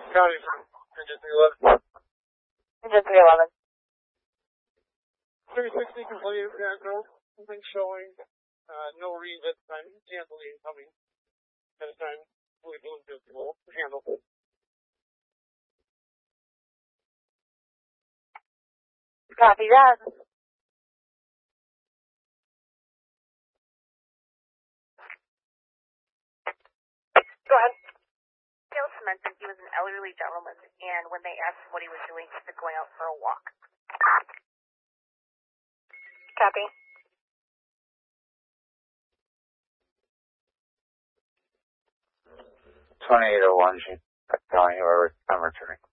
County from Engine 311. Engine 311. 360 completed, nothing showing, no reads at the time, cancel the incoming at the time, we moved to handle. Copy that. Go ahead. Sales mentioned he was an elderly gentleman, and when they asked him what he was doing, he said going out for a walk. Copy. Tornado 1, I'm returning.